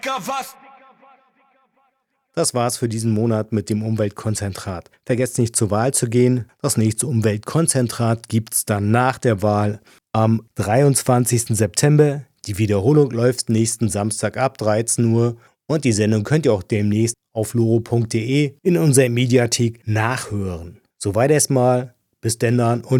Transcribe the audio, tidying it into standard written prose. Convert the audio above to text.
Das war's für diesen Monat mit dem Umweltkonzentrat. Vergesst nicht zur Wahl zu gehen. Das nächste Umweltkonzentrat gibt's dann nach der Wahl am 23. September. Die Wiederholung läuft nächsten Samstag ab 13 Uhr und die Sendung könnt ihr auch demnächst auf loro.de in unserer Mediathek nachhören. Soweit erstmal. Bis denn dann und